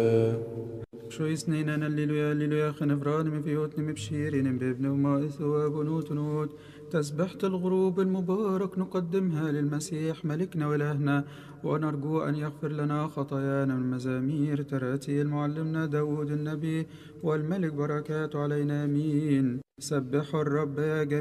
شو يسنينا الليلويا الليلويا خنفران من فيوتن مبشيرين بابن ومائث وابنوت نوت تسبحة الغروب المبارك نقدمها للمسيح ملكنا وإلهنا ونرجو أن يغفر لنا خطايانا من مزامير تراتيل معلمنا داود النبي والملك بركات علينا آمين. سبحوا الرب يا جميع